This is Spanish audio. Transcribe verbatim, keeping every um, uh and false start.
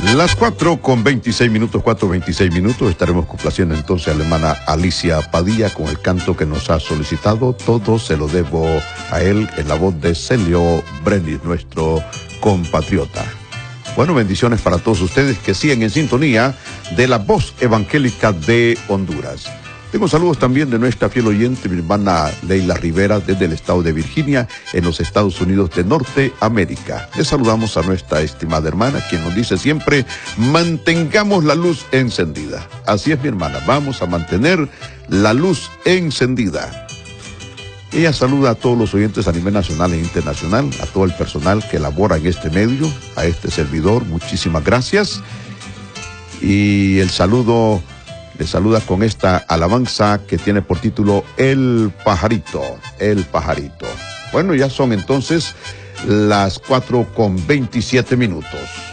Las cuatro con veintiséis minutos, cuatro veintiséis minutos, estaremos complaciendo entonces a la hermana Alicia Padilla con el canto que nos ha solicitado. Todo se lo debo a él en la voz de Celio Brenis, nuestro compatriota. Bueno, bendiciones para todos ustedes que siguen en sintonía de la Voz Evangélica de Honduras. Tengo saludos también de nuestra fiel oyente, mi hermana Leila Rivera, desde el estado de Virginia, en los Estados Unidos de Norteamérica. Le saludamos a nuestra estimada hermana, quien nos dice siempre, mantengamos la luz encendida. Así es, mi hermana, vamos a mantener la luz encendida. Ella saluda a todos los oyentes a nivel nacional e internacional, a todo el personal que labora en este medio, a este servidor, muchísimas gracias. Y el saludo... Le saluda con esta alabanza que tiene por título El Pajarito, El Pajarito. Bueno, ya son entonces las cuatro con veintisiete minutos.